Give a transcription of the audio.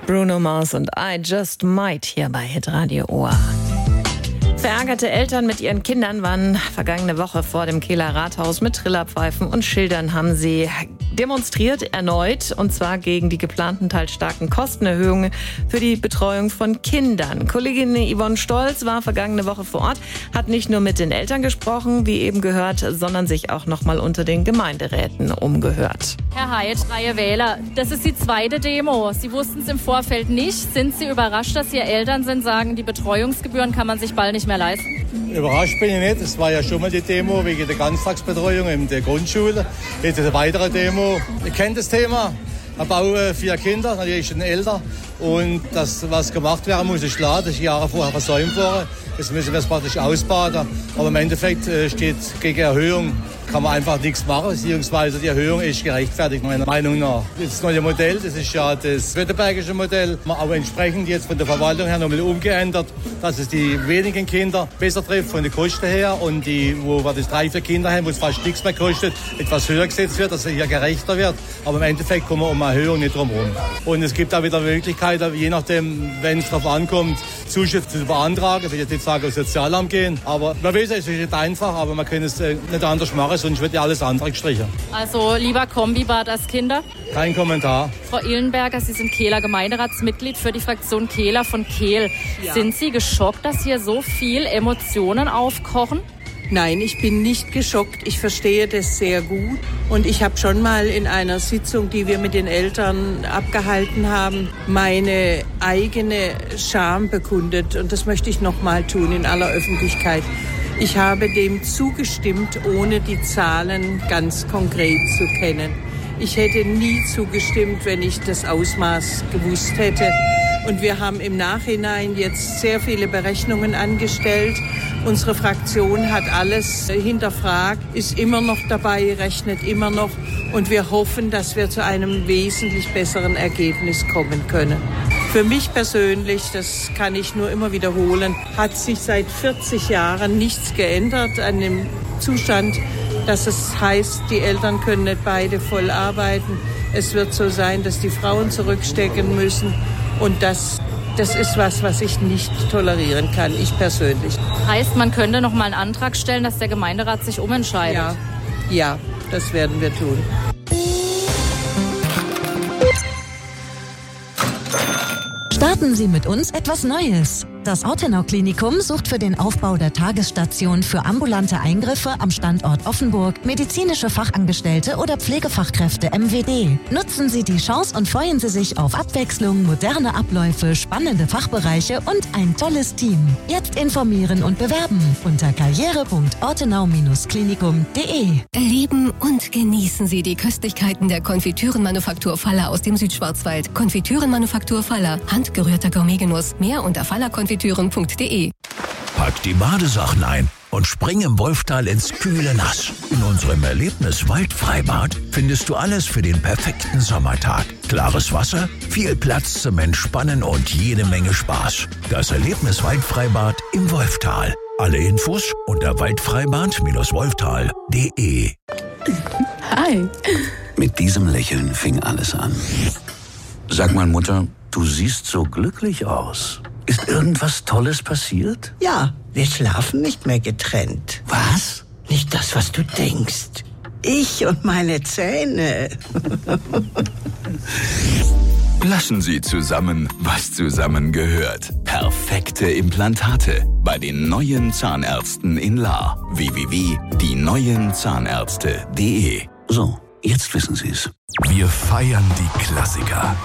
Bruno Mars und I Just Might hier bei Hitradio Ohr. Verärgerte Eltern mit ihren Kindern waren vergangene Woche vor dem Kehler Rathaus mit Trillerpfeifen und Schildern haben sie demonstriert erneut, und zwar gegen die geplanten teils starken Kostenerhöhungen für die Betreuung von Kindern. Kollegin Yvonne Stolz war vergangene Woche vor Ort, hat nicht nur mit den Eltern gesprochen, wie eben gehört, sondern sich auch nochmal unter den Gemeinderäten umgehört. Herr Haidt, Freie Wähler, das ist die zweite Demo. Sie wussten es im Vorfeld nicht. Sind Sie überrascht, dass hier Eltern sind, sagen, die Betreuungsgebühren kann man sich bald nicht mehr leisten? Überrascht bin ich nicht. Es war ja schon mal die Demo wegen der Ganztagsbetreuung in der Grundschule. Jetzt eine weitere Demo. Ich kenne das Thema. Ich habe 4 Kinder, natürlich schon älter. Und das, was gemacht werden muss, ist klar. Das ist Jahre vorher versäumt worden. Jetzt müssen wir es praktisch ausbaden. Aber im Endeffekt steht gegen Erhöhung, kann man einfach nichts machen, beziehungsweise die Erhöhung ist gerechtfertigt, meiner Meinung nach. Das neue Modell, das ist ja das württembergische Modell, aber entsprechend jetzt von der Verwaltung her nochmal umgeändert, dass es die wenigen Kinder besser trifft von den Kosten her und die, wo wir das 3, 4 Kinder haben, wo es fast nichts mehr kostet, etwas höher gesetzt wird, dass es hier gerechter wird. Aber im Endeffekt kommen wir um eine Erhöhung nicht drum herum. Und es gibt auch wieder Möglichkeiten, je nachdem, wenn es darauf ankommt, Zuschüsse zu beantragen. Ich will jetzt nicht sagen, aufs Sozialamt gehen, aber man weiß, es ist nicht einfach, aber man kann es nicht anders machen, sonst wird ja alles andere gestrichen. Also lieber Kombibad als Kinder? Kein Kommentar. Frau Ihlenberger, Sie sind Kehler Gemeinderatsmitglied für die Fraktion Kehler von Kehl. Ja. Sind Sie geschockt, dass hier so viel Emotionen aufkochen? Nein, ich bin nicht geschockt. Ich verstehe das sehr gut. Und ich habe schon mal in einer Sitzung, die wir mit den Eltern abgehalten haben, meine eigene Scham bekundet. Und das möchte ich noch mal tun in aller Öffentlichkeit. Ich habe dem zugestimmt, ohne die Zahlen ganz konkret zu kennen. Ich hätte nie zugestimmt, wenn ich das Ausmaß gewusst hätte. Und wir haben im Nachhinein jetzt sehr viele Berechnungen angestellt. Unsere Fraktion hat alles hinterfragt, ist immer noch dabei, rechnet immer noch. Und wir hoffen, dass wir zu einem wesentlich besseren Ergebnis kommen können. Für mich persönlich, das kann ich nur immer wiederholen, hat sich seit 40 Jahren nichts geändert an dem Zustand, dass es heißt, die Eltern können nicht beide voll arbeiten. Es wird so sein, dass die Frauen zurückstecken müssen. Und das ist was ich nicht tolerieren kann, ich persönlich. Heißt, man könnte noch mal einen Antrag stellen, dass der Gemeinderat sich umentscheidet? Ja, das werden wir tun. Starten Sie mit uns etwas Neues. Das Ortenau-Klinikum sucht für den Aufbau der Tagesstation für ambulante Eingriffe am Standort Offenburg medizinische Fachangestellte oder Pflegefachkräfte MWD. Nutzen Sie die Chance und freuen Sie sich auf Abwechslung, moderne Abläufe, spannende Fachbereiche und ein tolles Team. Jetzt informieren und bewerben unter karriere.ortenau-klinikum.de. Erleben und genießen Sie die Köstlichkeiten der Konfitürenmanufaktur Faller aus dem Südschwarzwald. Konfitürenmanufaktur Faller. Handgerührter Gourmetgenuss. Mehr unter fallerkonfitüren.de. Pack die Badesachen ein und spring im Wolftal ins kühle Nass. In unserem Erlebnis-Waldfreibad findest du alles für den perfekten Sommertag. Klares Wasser, viel Platz zum Entspannen und jede Menge Spaß. Das Erlebnis-Waldfreibad im Wolftal. Alle Infos unter waldfreibad-wolftal.de. Hi. Mit diesem Lächeln fing alles an. Sag mal, Mutter, du siehst so glücklich aus. Ist irgendwas Tolles passiert? Ja, wir schlafen nicht mehr getrennt. Was? Nicht das, was du denkst. Ich und meine Zähne. Lassen Sie zusammen, was zusammengehört. Perfekte Implantate bei den neuen Zahnärzten in Lahr. www.dieneuenzahnärzte.de. So, jetzt wissen Sie es. Wir feiern die Klassiker.